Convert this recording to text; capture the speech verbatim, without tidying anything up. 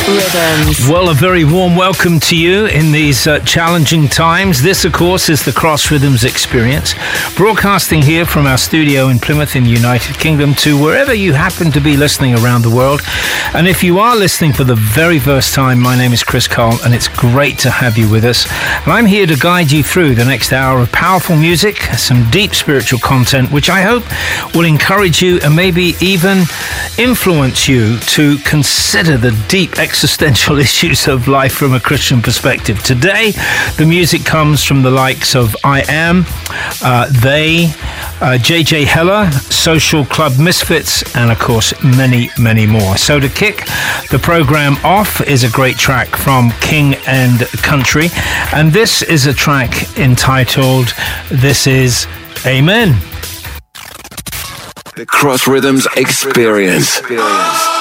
Rhythms. Well, a very warm welcome to you in these uh, challenging times. This, of course, is the Cross Rhythms Experience, broadcasting here from our studio in Plymouth in the United Kingdom to wherever you happen to be listening around the world. And if you are listening for the very first time, my name is Chris Cole, and it's great to have you with us. And I'm here to guide you through the next hour of powerful music, some deep spiritual content, which I hope will encourage you and maybe even influence you to consider the deep existential issues of life from a Christian perspective. Today, the music comes from the likes of I Am, uh, They, uh, J J Heller, Social Club Misfits, and of course, many, many more. So to kick the program off is a great track from King and Country, and this is a track entitled This Is Amen. The Cross Rhythms Experience. Experience.